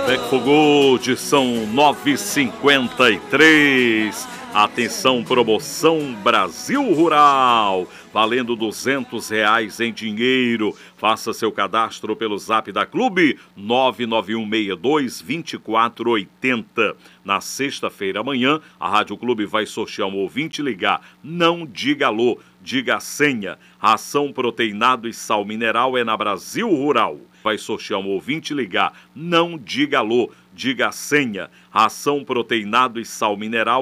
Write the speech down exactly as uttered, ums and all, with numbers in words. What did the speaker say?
Tecfogold, são nove e cinquenta e três. Atenção, promoção Brasil Rural, valendo duzentos reais em dinheiro. Faça seu cadastro pelo zap da Clube, nove nove um seis dois, dois quatro oito zero. Na sexta-feira, amanhã, a Rádio Clube vai sortear um ouvinte ligar. Não diga alô, diga a senha. Ração proteinado e sal mineral é na Brasil Rural. Vai sortear um ouvinte ligar. Não diga alô, diga a senha. Ração proteinado e sal mineral